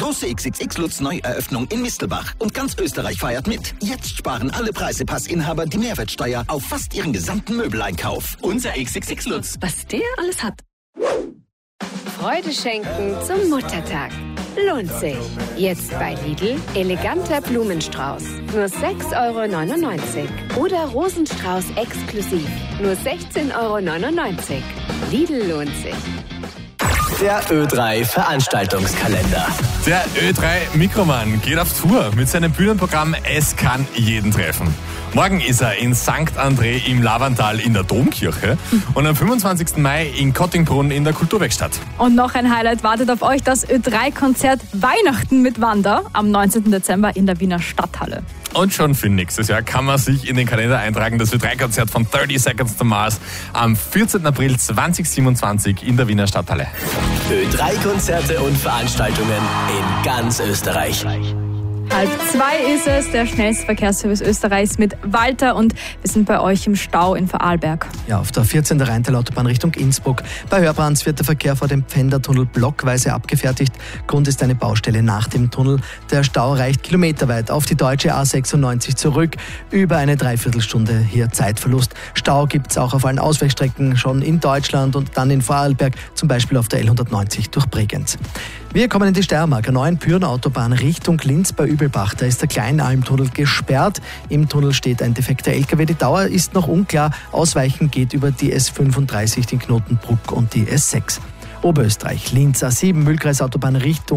Große XXX Lutz Neueröffnung in Mistelbach. Und ganz Österreich feiert mit. Jetzt sparen alle Preisepassinhaber die Mehrwertsteuer auf fast ihren gesamten Möbeleinkauf. Unser XXX Lutz. Was der alles hat. Freude schenken zum Muttertag. Lohnt sich. Jetzt bei Lidl eleganter Blumenstrauß. Nur 6,99 €. Oder Rosenstrauß exklusiv. Nur 16,99 €. Lidl lohnt sich. Der Ö3 Veranstaltungskalender. Der Ö3 Mikroman geht auf Tour mit seinem Bühnenprogramm Es kann jeden treffen. Morgen ist er in St. André im Lavantal in der Domkirche und am 25. Mai in Kottingbrunn in der Kulturwerkstatt. Und noch ein Highlight wartet auf euch, das Ö3-Konzert Weihnachten mit Wanda am 19. Dezember in der Wiener Stadthalle. Und schon für nächstes Jahr kann man sich in den Kalender eintragen, das Ö3-Konzert von 30 Seconds to Mars am 14. April 2027 in der Wiener Stadthalle. Ö3-Konzerte und Veranstaltungen in ganz Österreich. 1:30 ist es, der schnellste Verkehrsservice Österreichs mit Walter, und wir sind bei euch im Stau in Vorarlberg. Ja, auf der 14. der Rheintal-Autobahn Richtung Innsbruck. Bei Hörbrands wird der Verkehr vor dem Pfändertunnel blockweise abgefertigt. Grund ist eine Baustelle nach dem Tunnel. Der Stau reicht kilometerweit auf die deutsche A96 zurück. Über eine Dreiviertelstunde hier Zeitverlust. Stau gibt es auch auf allen Ausweichstrecken schon in Deutschland und dann in Vorarlberg, zum Beispiel auf der L190 durch Bregenz. Wir kommen in die Steiermark, der neuen Pyrenautobahn Richtung Linz bei Übelbach. Da ist der Kleinalmtunnel gesperrt. Im Tunnel steht ein defekter LKW. Die Dauer ist noch unklar. Ausweichen geht über die S35, den Knoten Bruck und die S6. Oberösterreich, Linz, A7, Mühlkreisautobahn Richtung